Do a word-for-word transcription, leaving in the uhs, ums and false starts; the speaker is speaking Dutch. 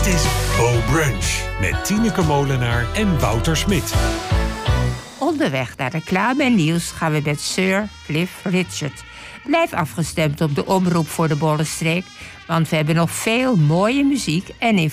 Dit is Bo Brunch met Tineke Molenaar en Wouter Smit. Onderweg naar reclame en nieuws gaan we met Sir Cliff Richard. Blijf afgestemd op de omroep voor de Bollenstreek, want we hebben nog veel mooie muziek en informatie